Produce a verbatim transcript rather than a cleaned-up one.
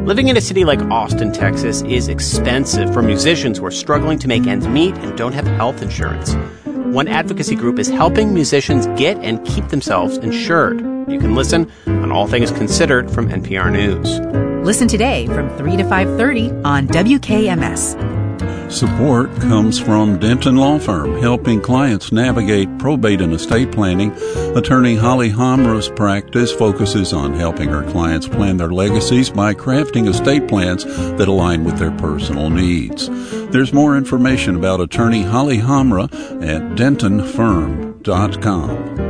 Living in a city like Austin, Texas is expensive for musicians who are struggling to make ends meet and don't have health insurance. One advocacy group is helping musicians get and keep themselves insured. You can listen on All Things Considered from N P R News. Listen today from three to five thirty on W K M S. Support comes from Denton Law Firm, helping clients navigate probate and estate planning. Attorney Holly Hamra's practice focuses on helping her clients plan their legacies by crafting estate plans that align with their personal needs. There's more information about Attorney Holly Hamra at denton firm dot com.